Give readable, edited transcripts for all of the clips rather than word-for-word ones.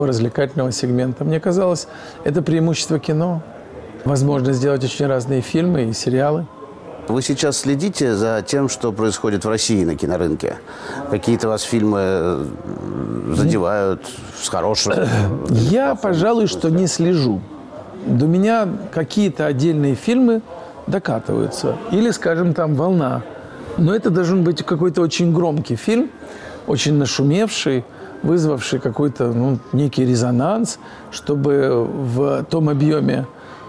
развлекательного сегмента. Мне казалось, это преимущество кино. Возможность сделать очень разные фильмы и сериалы. Вы сейчас следите за тем, что происходит в России на кинорынке? Какие-то вас фильмы задевают с хорошим? Я, пожалуй, что не слежу. До меня какие-то отдельные фильмы докатываются. Или, скажем, там «Волна». Но это должен быть какой-то очень громкий фильм, очень нашумевший, вызвавший какой-то некий резонанс, чтобы в том объеме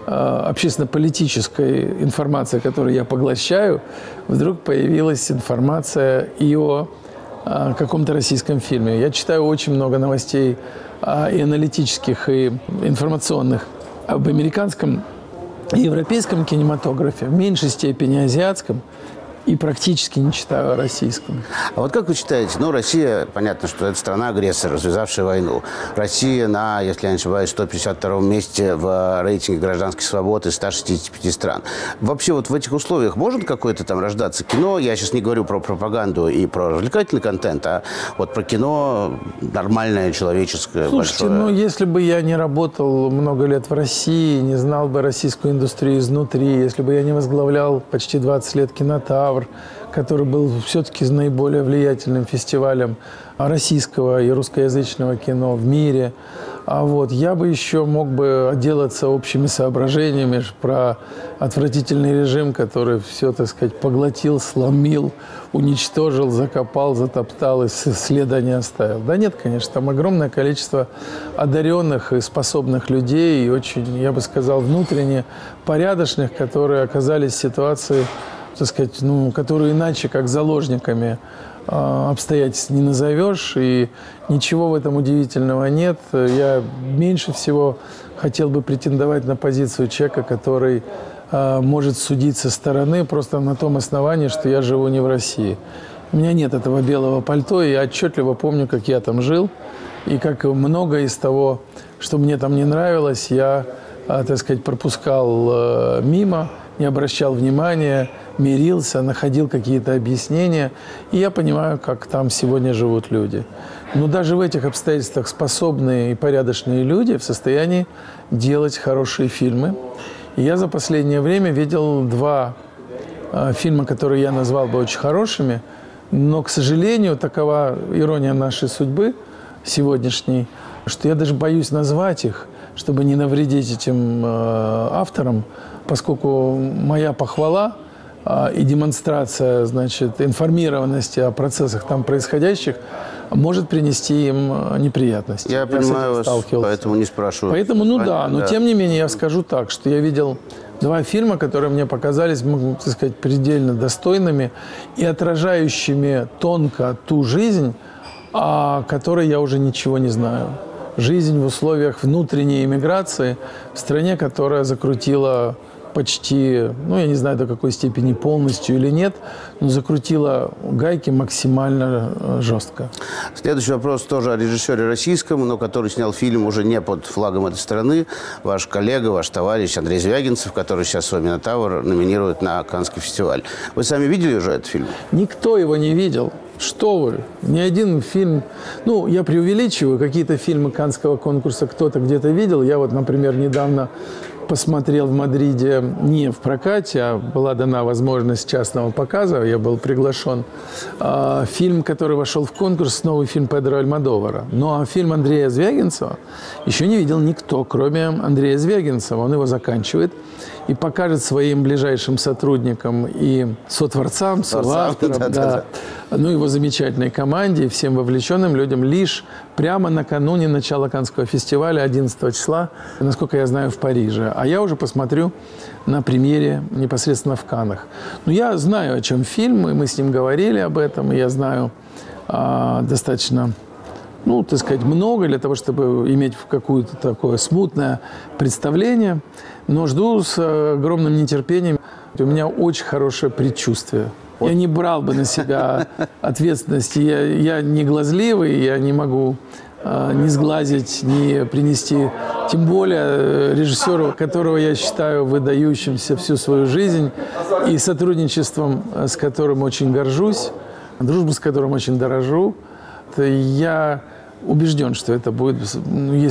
общественно-политической информации, которую я поглощаю, вдруг появилась информация и о каком-то российском фильме. Я читаю очень много новостей и аналитических, и информационных об американском и европейском кинематографе, в меньшей степени азиатском, и практически не читаю о российском. А вот как вы считаете, Россия, понятно, что это страна-агрессор, развязавшая войну. Россия на, если я не ошибаюсь, 152-м месте в рейтинге гражданских свобод из 165 стран. Вообще вот в этих условиях может какое-то там рождаться кино? Я сейчас не говорю про пропаганду и про развлекательный контент, а вот про кино нормальное, человеческое, Слушайте, большое. Если бы я не работал много лет в России, не знал бы российскую индустрию изнутри, если бы я не возглавлял почти 20 лет «Кинотавр», который был все-таки наиболее влиятельным фестивалем российского и русскоязычного кино в мире. Я бы еще мог бы отделаться общими соображениями про отвратительный режим, который все, так сказать, поглотил, сломил, уничтожил, закопал, затоптал и следа не оставил. Да нет, конечно, там огромное количество одаренных и способных людей, и очень, я бы сказал, внутренне порядочных, которые оказались в ситуации, так сказать, которые иначе, как заложниками обстоятельств не назовешь, и ничего в этом удивительного нет. Я меньше всего хотел бы претендовать на позицию человека, который может судить со стороны просто на том основании, что я живу не в России. У меня нет этого белого пальто, и я отчетливо помню, как я там жил, и как многое из того, что мне там не нравилось, я, так сказать, пропускал мимо, не обращал внимания, мирился, находил какие-то объяснения. И я понимаю, как там сегодня живут люди. Но даже в этих обстоятельствах способные и порядочные люди в состоянии делать хорошие фильмы. И я за последнее время видел 2 фильма, которые я назвал бы очень хорошими. Но, к сожалению, такова ирония нашей судьбы сегодняшней, что я даже боюсь назвать их, чтобы не навредить этим авторам, поскольку моя похвала и демонстрация, значит, информированности о процессах там происходящих может принести им неприятности. Я понимаю вас, поэтому не спрашиваю. Поэтому, но тем не менее я скажу так, что я видел 2 фильма, которые мне показались, так сказать, предельно достойными и отражающими тонко ту жизнь, о которой я уже ничего не знаю. Жизнь в условиях внутренней эмиграции в стране, которая закрутила почти, я не знаю до какой степени полностью или нет, но закрутила гайки максимально жестко. Следующий вопрос тоже о режиссере российском, но который снял фильм уже не под флагом этой страны. Ваш коллега, ваш товарищ Андрей Звягинцев, который сейчас свой «Минотавр» номинирует на Каннский фестиваль. Вы сами видели уже этот фильм? Никто его не видел. Что вы? Ни один фильм... я преувеличиваю. Какие-то фильмы Каннского конкурса кто-то где-то видел. Я например, недавно посмотрел в Мадриде не в прокате, а была дана возможность частного показа. Я был приглашен. Фильм, который вошел в конкурс, новый фильм Педро Альмодовара. А фильм Андрея Звягинцева еще не видел никто, кроме Андрея Звягинцева. Он его заканчивает и покажет своим ближайшим сотрудникам и сотворцам, соавторам, его замечательной команде и всем вовлеченным людям лишь прямо накануне начала Каннского фестиваля 11 числа, насколько я знаю, в Париже. А я уже посмотрю на премьере непосредственно в Каннах. Я знаю, о чем фильм, и мы с ним говорили об этом, и я знаю достаточно, так сказать, много для того, чтобы иметь какое-то такое смутное представление. Но жду с огромным нетерпением. У меня очень хорошее предчувствие. Я не брал бы на себя ответственности. Я не глазливый, я не могу ни сглазить, ни принести, тем более режиссеру, которого я считаю выдающимся всю свою жизнь, и сотрудничеством, с которым очень горжусь, дружбу, с которым очень дорожу. Я убежден, что это будет, если